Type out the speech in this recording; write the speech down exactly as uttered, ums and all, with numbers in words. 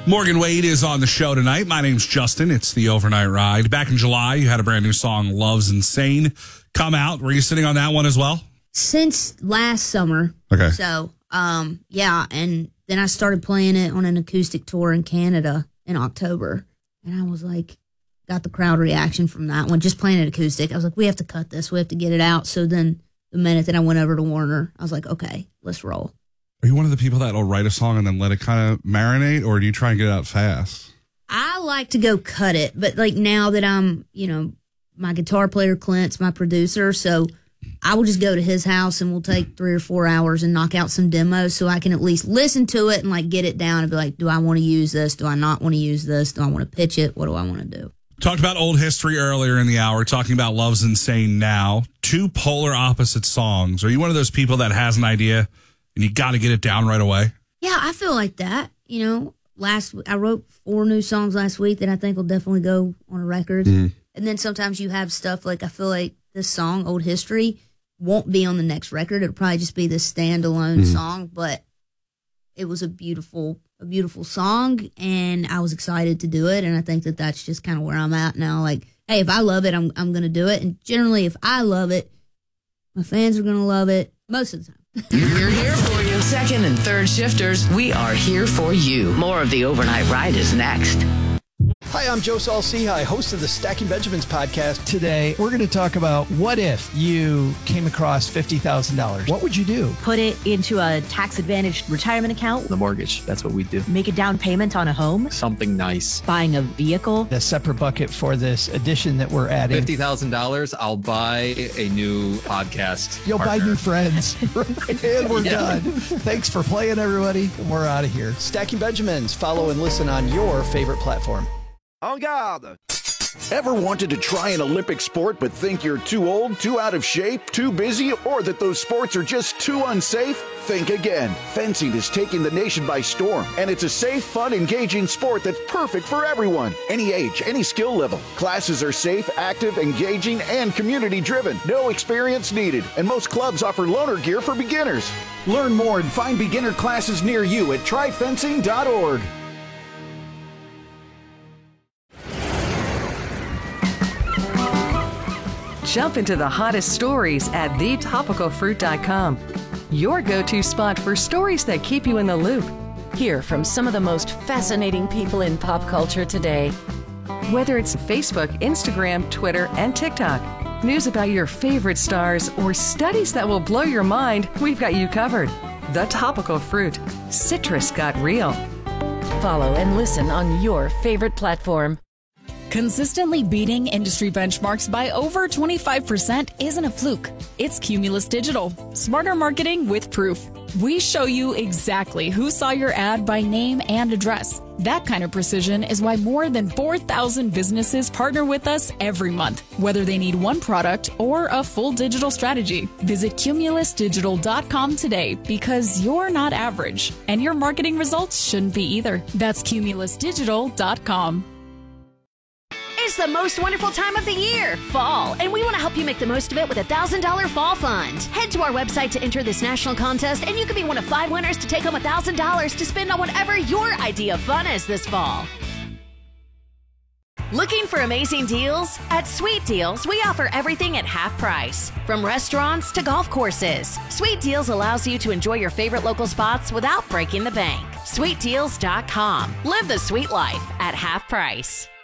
Morgan Wade is on the show tonight. My name's Justin. It's the Overnight Ride. Back in July, you had a brand new song, Love's Insane, come out. Were you sitting on that one as well? Since last summer. Okay. So, um, yeah, and then I started playing it on an acoustic tour in Canada in October. And I was like, got the crowd reaction from that one, just playing it acoustic. I was like, we have to cut this. We have to get it out. So then the minute that I went over to Warner, I was like, okay, let's roll. Are you one of the people that will write a song and then let it kind of marinate, or do you try and get it out fast? I like to go cut it, but like now that I'm, you know, my guitar player, Clint's my producer, so I will just go to his house and we'll take three or four hours and knock out some demos so I can at least listen to it and like get it down and be like, do I want to use this? Do I not want to use this? Do I want to pitch it? What do I want to do? Talked about old history earlier in the hour, talking about Love's Insane now. Two polar opposite songs. Are you one of those people that has an idea and you got to get it down right away? Yeah, I feel like that. You know, last I wrote four new songs last week that I think will definitely go on a record. Mm-hmm. And then sometimes you have stuff like, I feel like this song, Old History, won't be on the next record. It'll probably just be this standalone mm-hmm. song, but it was a beautiful, a beautiful song, and I was excited to do it. And I think that that's just kind of where I'm at now. Like, hey, if I love it, I'm I'm going to do it. And generally, if I love it, my fans are going to love it most of the time. We're here for you. Second and third shifters, we are here for you. More of the Overnight Ride is next. Hi, I'm Joe Saul-Sehy, host of the Stacking Benjamins podcast. Today, we're going to talk about what if you came across fifty thousand dollars. What would you do? Put it into a tax-advantaged retirement account. The mortgage, that's what we do. Make a down payment on a home. Something nice. Buying a vehicle. A separate bucket for this addition that we're adding. fifty thousand dollars, I'll buy a new podcast You'll partner. buy new friends. And we're yeah. done. Thanks for playing, everybody. We're out of here. Stacking Benjamins. Follow and listen on your favorite platform. En garde! Ever wanted to try an Olympic sport but think you're too old, too out of shape, too busy, or that those sports are just too unsafe? Think again. Fencing is taking the nation by storm, and it's a safe, fun, engaging sport that's perfect for everyone. Any age, any skill level. Classes are safe, active, engaging, and community-driven. No experience needed, and most clubs offer loaner gear for beginners. Learn more and find beginner classes near you at try fencing dot org. Jump into the hottest stories at the topical fruit dot com. Your go-to spot for stories that keep you in the loop. Hear from some of the most fascinating people in pop culture today. Whether it's Facebook, Instagram, Twitter, and TikTok, news about your favorite stars, or studies that will blow your mind, we've got you covered. The Topical Fruit. Citrus got real. Follow and listen on your favorite platform. Consistently beating industry benchmarks by over twenty-five percent isn't a fluke. It's Cumulus Digital. Smarter marketing with proof. We show you exactly who saw your ad by name and address. That kind of precision is why more than four thousand businesses partner with us every month, whether they need one product or a full digital strategy. Visit cumulus digital dot com today, because you're not average, and your marketing results shouldn't be either. That's cumulus digital dot com. It's the most wonderful time of the year, fall, and we want to help you make the most of it with a one thousand dollars Fall Fund. Head to our website to enter this national contest, and you could be one of five winners to take home one thousand dollars to spend on whatever your idea of fun is this fall. Looking for amazing deals? At Sweet Deals, we offer everything at half price. From restaurants to golf courses, Sweet Deals allows you to enjoy your favorite local spots without breaking the bank. sweet deals dot com. Live the sweet life at half price.